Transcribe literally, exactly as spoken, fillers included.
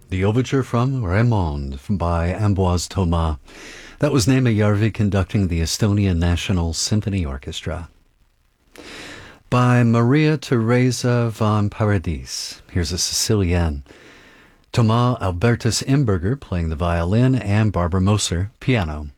The overture from Raymond by Ambroise Thomas. That was Nema Järvi conducting the Estonian National Symphony Orchestra. By Maria Teresa von Paradis. Here's a Sicilienne. Thomas Albertus Imberger playing the violin and Barbara Moser, piano.